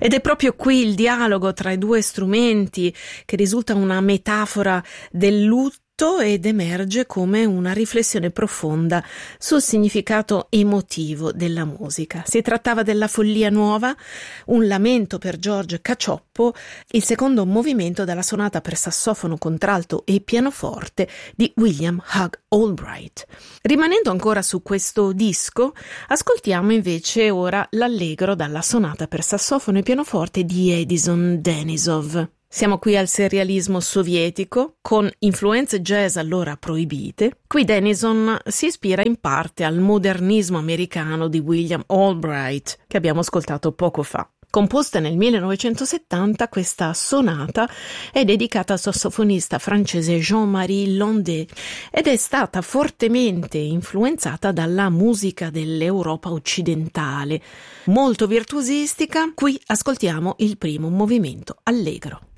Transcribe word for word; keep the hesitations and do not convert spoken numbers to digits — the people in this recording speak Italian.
Ed è proprio qui il dialogo tra i due strumenti che risulta una metafora del lutto ed emerge come una riflessione profonda sul significato emotivo della musica. Si trattava della Follia Nuova, un lamento per George Cacioppo, il secondo movimento della sonata per sassofono, contralto e pianoforte di William Hugh Albright. Rimanendo ancora su questo disco, ascoltiamo invece ora l'allegro dalla sonata per sassofono e pianoforte di Edison Denisov. Siamo qui al serialismo sovietico, con influenze jazz allora proibite. Qui Denison si ispira in parte al modernismo americano di William Albright, che abbiamo ascoltato poco fa. Composta nel millenovecentosettanta, questa sonata è dedicata al sassofonista francese Jean-Marie Landé ed è stata fortemente influenzata dalla musica dell'Europa occidentale. Molto virtuosistica, qui ascoltiamo il primo movimento allegro.